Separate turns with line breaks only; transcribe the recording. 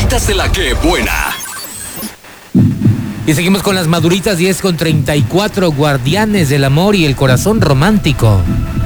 maduritas de la que buena.
Y seguimos con las maduritas 10 con 34, Guardianes del Amor y el Corazón Romántico.